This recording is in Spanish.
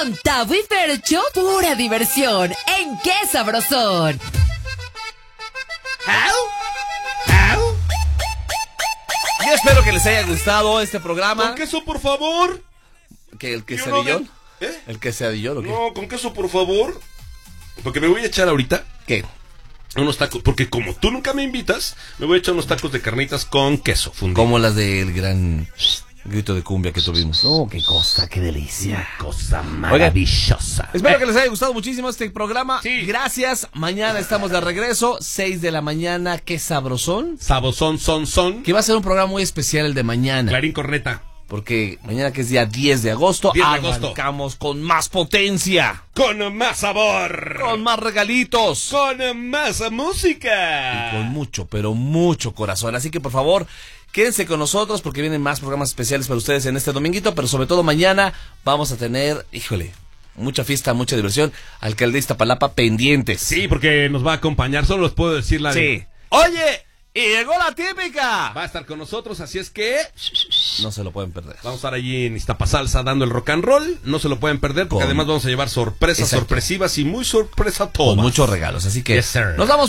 Con Tavo y Fercho, pura diversión. ¿En qué sabrosón? Yo espero que les haya gustado este programa. ¿Con queso, por favor? ¿El quesadillón? ¿Eh? ¿El quesadillón o qué? No, con queso, por favor. Porque me voy a echar ahorita ¿Qué? unos tacos. Porque como tú nunca me invitas, me voy a echar unos tacos de carnitas con queso fundido. Como las del gran grito de cumbia que tuvimos. Oh, qué cosa, qué delicia. Cosa maravillosa. Espero que les haya gustado muchísimo este programa. Sí. Gracias. Mañana estamos de regreso, 6 de la mañana. Qué sabrosón. Sabozón, son. Que va a ser un programa muy especial el de mañana. Clarín Corneta. Porque mañana, que es día 10 de agosto, 10 de agosto. arrancamos con más potencia, Con más sabor. con más regalitos, Con más música. con mucho, pero mucho corazón. Así que, por favor, quédense con nosotros porque vienen más programas especiales para ustedes en este dominguito, pero sobre todo mañana vamos a tener, híjole, mucha fiesta, mucha diversión. Alcalde de Iztapalapa pendientes. Sí, porque nos va a acompañar. Solo les puedo decir la de... Sí. Oye, y llegó la típica. Va a estar con nosotros, así es que... No se lo pueden perder. Vamos a estar allí en Iztapasalsa dando el rock and roll. No se lo pueden perder porque además vamos a llevar sorpresas Exacto. sorpresivas y muy sorpresa todas. Con muchos regalos. Así que Yes, sir. nos vamos.